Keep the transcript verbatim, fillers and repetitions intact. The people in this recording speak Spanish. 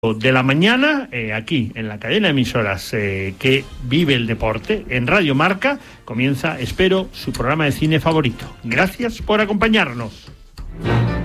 de la mañana, eh, aquí en la cadena de emisoras eh, que vive el deporte, en Radio Marca, comienza, espero, su programa de cine favorito. Gracias por acompañarnos.